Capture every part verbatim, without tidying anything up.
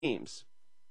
teams.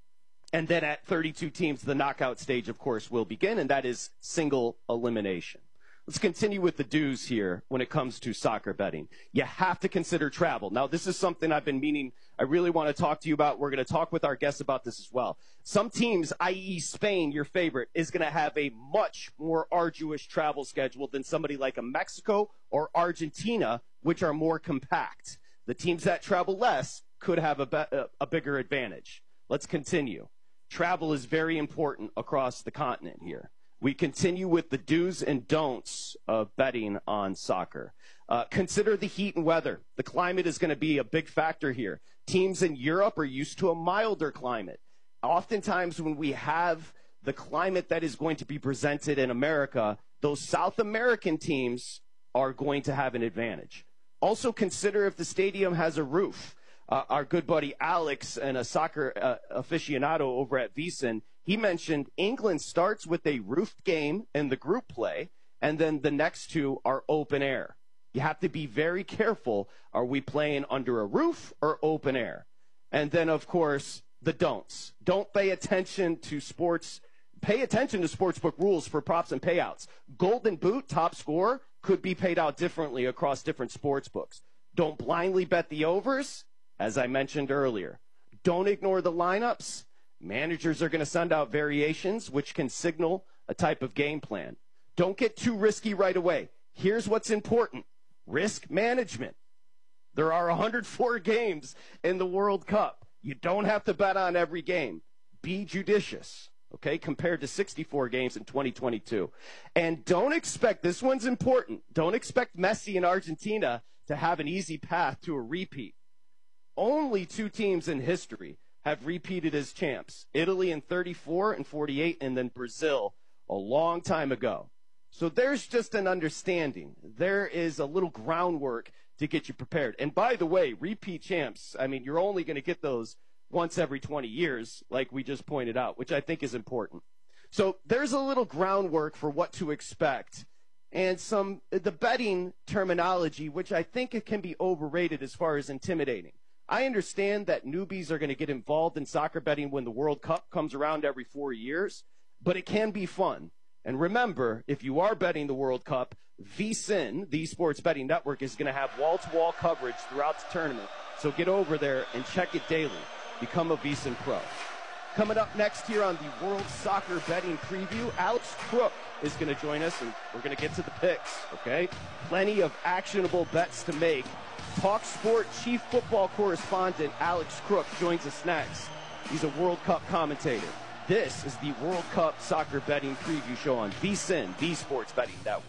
And then at thirty-two teams, the knockout stage, of course, will begin, and that is single elimination. Let's continue with the do's here when it comes to soccer betting. You have to consider travel. Now, this is something I've been meaning I really want to talk to you about. We're going to talk with our guests about this as well. Some teams, that is. Spain, your favorite, is going to have a much more arduous travel schedule than somebody like a Mexico or Argentina, which are more compact. The teams that travel less could have a, be- a bigger advantage. Let's continue. Travel is very important across the continent here. We continue with the do's and don'ts of betting on soccer. Uh, consider the heat and weather. The climate is going to be a big factor here. Teams in Europe are used to a milder climate. Oftentimes when we have the climate that is going to be presented in America, those South American teams are going to have an advantage. Also consider if the stadium has a roof. Uh, our good buddy Alex, and a soccer uh, aficionado over at VSiN, he mentioned England starts with a roofed game in the group play, and then the next two are open air. You have to be very careful. Are we playing under a roof or open air? And then, of course, the don'ts. Don't pay attention to sports. Pay attention to sportsbook rules for props and payouts. Golden Boot, top scorer, could be paid out differently across different sports books. Don't blindly bet the overs, as I mentioned earlier. Don't ignore the lineups. Managers are going to send out variations, which can signal a type of game plan. Don't get too risky right away. Here's what's important. Risk management. There are one hundred four games in the World Cup. You don't have to bet on every game. Be judicious, okay, compared to sixty-four games in twenty twenty-two. And don't expect, this one's important, don't expect Messi and Argentina to have an easy path to a repeat. Only two teams in history have repeated as champs. Italy in thirty-four and forty-eight, and then Brazil a long time ago. So there's just an understanding. There is a little groundwork to get you prepared. And by the way, repeat champs, I mean, you're only going to get those once every twenty years, like we just pointed out, which I think is important. So there's a little groundwork for what to expect. And some, the betting terminology, which I think it can be overrated as far as intimidating. I understand that newbies are going to get involved in soccer betting when the World Cup comes around every four years, but it can be fun. And remember, if you are betting the World Cup, VSiN, the Sports Betting Network, is going to have wall-to-wall coverage throughout the tournament. So get over there and check it daily. Become a VSiN Pro. Coming up next here on the World Soccer Betting Preview, Alex Crook is going to join us, and we're going to get to the picks, okay? Plenty of actionable bets to make. Talk Sport Chief Football Correspondent Alex Crook joins us next. He's a World Cup commentator. This is the World Cup Soccer Betting Preview Show on VSiN, the Sports Betting Network.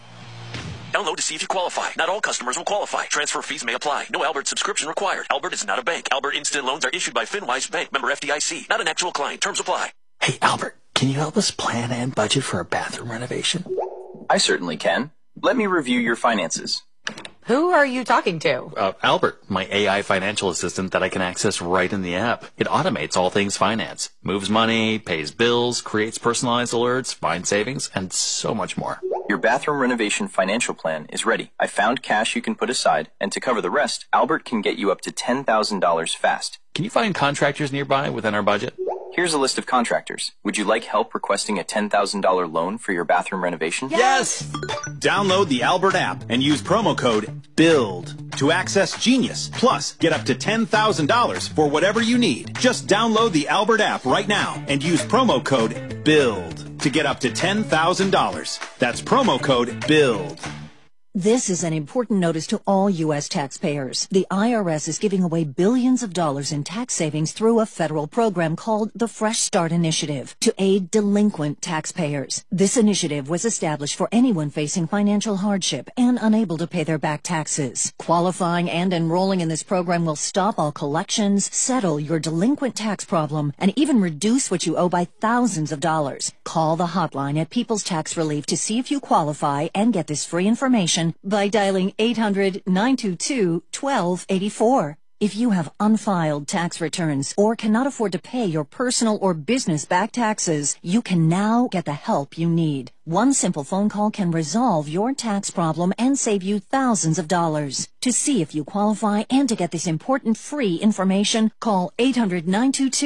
Download to see if you qualify. Not all customers will qualify. Transfer fees may apply. No Albert subscription required. Albert is not a bank. Albert Instant Loans are issued by FinWise Bank, member F D I C. Not an actual client. Terms apply. Hey, Albert, can you help us plan and budget for a bathroom renovation? I certainly can. Let me review your finances. Who are you talking to? Uh, Albert, my A I financial assistant that I can access right in the app. It automates all things finance, moves money, pays bills, creates personalized alerts, finds savings, and so much more. Your bathroom renovation financial plan is ready. I found cash you can put aside, and to cover the rest, Albert can get you up to ten thousand dollars fast. Can you find contractors nearby within our budget? Here's a list of contractors. Would you like help requesting a ten thousand dollars loan for your bathroom renovation? Yes! Download the Albert app and use promo code BUILD to access Genius. Plus, get up to ten thousand dollars for whatever you need. Just download the Albert app right now and use promo code BUILD to get up to ten thousand dollars. That's promo code BUILD. This is an important notice to all U S taxpayers. The I R S is giving away billions of dollars in tax savings through a federal program called the Fresh Start Initiative to aid delinquent taxpayers. This initiative was established for anyone facing financial hardship and unable to pay their back taxes. Qualifying and enrolling in this program will stop all collections, settle your delinquent tax problem, and even reduce what you owe by thousands of dollars. Call the hotline at People's Tax Relief to see if you qualify and get this free information by dialing eight hundred, nine two two, one two eight four. If you have unfiled tax returns or cannot afford to pay your personal or business back taxes, you can now get the help you need. One simple phone call can resolve your tax problem and save you thousands of dollars. To see if you qualify and to get this important free information, call eight hundred, nine two two